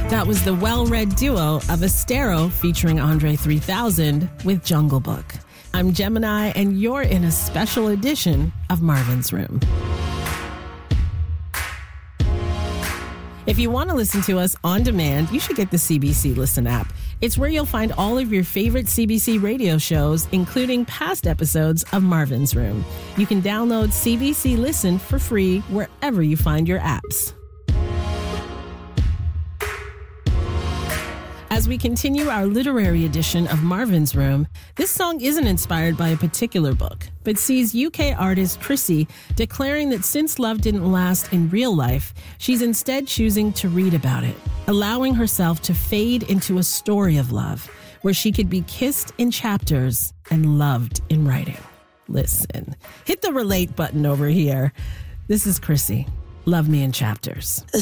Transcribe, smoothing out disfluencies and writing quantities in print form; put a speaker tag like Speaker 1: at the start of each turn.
Speaker 1: That was the well-read duo of Estero featuring Andre 3000 with Jungle Book. I'm Gemini, and you're in a special edition of Marvin's Room. If you want to listen to us on demand, you should get the CBC Listen app. It's where you'll find all of your favorite CBC radio shows, including past episodes of Marvin's Room. You can download CBC Listen for free wherever you find your apps. As we continue our literary edition of Marvin's Room, this song isn't inspired by a particular book, but sees UK artist Chrissy declaring that since love didn't last in real life, she's instead choosing to read about it, allowing herself to fade into a story of love, where she could be kissed in chapters and loved in writing. Listen, hit the relate button over here. This is Chrissy. Love Me in Chapters.